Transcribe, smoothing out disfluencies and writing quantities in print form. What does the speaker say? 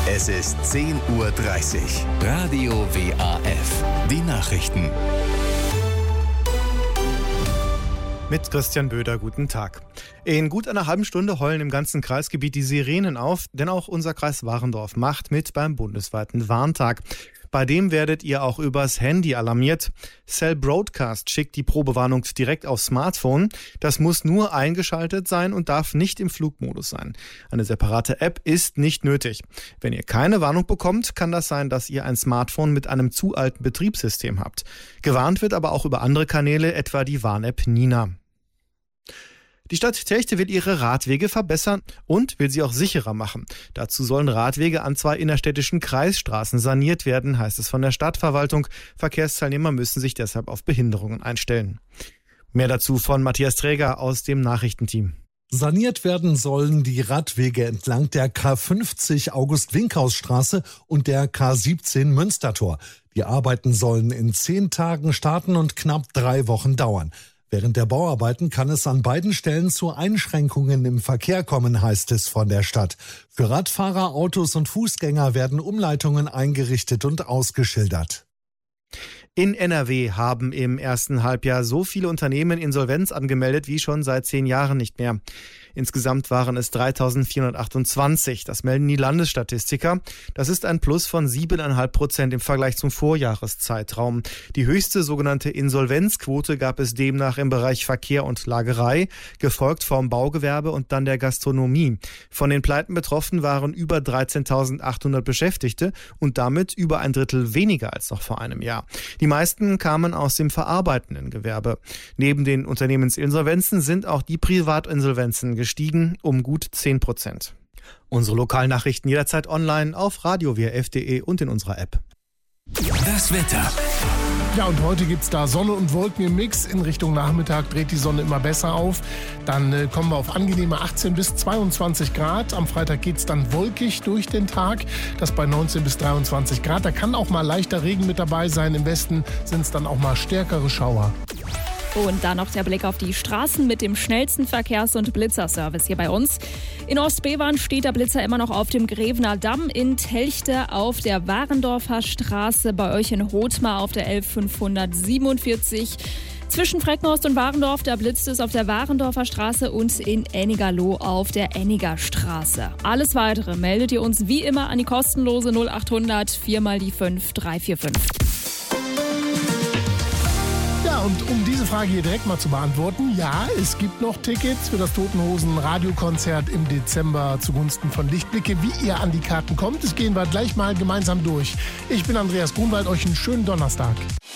Es ist 10:30 Uhr. Radio WAF. Die Nachrichten. Mit Christian Böder, guten Tag. In gut einer halben Stunde heulen im ganzen Kreisgebiet die Sirenen auf, denn auch unser Kreis Warendorf macht mit beim bundesweiten Warntag. Bei dem werdet ihr auch übers Handy alarmiert. Cell Broadcast schickt die Probewarnung direkt aufs Smartphone. Das muss nur eingeschaltet sein und darf nicht im Flugmodus sein. Eine separate App ist nicht nötig. Wenn ihr keine Warnung bekommt, kann das sein, dass ihr ein Smartphone mit einem zu alten Betriebssystem habt. Gewarnt wird aber auch über andere Kanäle, etwa die Warn-App Nina. Die Stadt Telchte will ihre Radwege verbessern und will sie auch sicherer machen. Dazu sollen Radwege an 2 innerstädtischen Kreisstraßen saniert werden, heißt es von der Stadtverwaltung. Verkehrsteilnehmer müssen sich deshalb auf Behinderungen einstellen. Mehr dazu von Matthias Träger aus dem Nachrichtenteam. Saniert werden sollen die Radwege entlang der K50 August-Winkhaus-Straße und der K17 Münstertor. Die Arbeiten sollen in 10 Tagen starten und knapp 3 Wochen dauern. Während der Bauarbeiten kann es an beiden Stellen zu Einschränkungen im Verkehr kommen, heißt es von der Stadt. Für Radfahrer, Autos und Fußgänger werden Umleitungen eingerichtet und ausgeschildert. In NRW haben im ersten Halbjahr so viele Unternehmen Insolvenz angemeldet wie schon seit 10 Jahren nicht mehr. Insgesamt waren es 3.428. Das melden die Landesstatistiker. Das ist ein Plus von 7,5% im Vergleich zum Vorjahreszeitraum. Die höchste sogenannte Insolvenzquote gab es demnach im Bereich Verkehr und Lagerei, gefolgt vom Baugewerbe und dann der Gastronomie. Von den Pleiten betroffen waren über 13.800 Beschäftigte und damit über ein Drittel weniger als noch vor einem Jahr. Die meisten kamen aus dem verarbeitenden Gewerbe. Neben den Unternehmensinsolvenzen sind auch die Privatinsolvenzen gestiegen um gut 10%. Unsere Lokalnachrichten jederzeit online auf radiowrf.de und in unserer App. Das Wetter. Ja, und heute gibt's da Sonne und Wolken im Mix. In Richtung Nachmittag dreht die Sonne immer besser auf. Dann kommen wir auf angenehme 18 bis 22 Grad. Am Freitag geht's dann wolkig durch den Tag. Das bei 19 bis 23 Grad. Da kann auch mal leichter Regen mit dabei sein. Im Westen sind's dann auch mal stärkere Schauer. Und dann noch der Blick auf die Straßen mit dem schnellsten Verkehrs- und Blitzerservice hier bei uns. In Ostbevern steht der Blitzer immer noch auf dem Grevener Damm, in Telchte auf der Warendorfer Straße, bei euch in Rothmar auf der 11547. Zwischen Freckenhorst und Warendorf, da blitzt es auf der Warendorfer Straße und in Ennigerloh auf der Enniger Straße. Alles Weitere meldet ihr uns wie immer an die kostenlose 0800 4x5 345. Und um diese Frage hier direkt mal zu beantworten, ja, es gibt noch Tickets für das Toten Hosen Radiokonzert im Dezember zugunsten von Lichtblicke. Wie ihr an die Karten kommt, das gehen wir gleich mal gemeinsam durch. Ich bin Andreas Grunwald, euch einen schönen Donnerstag.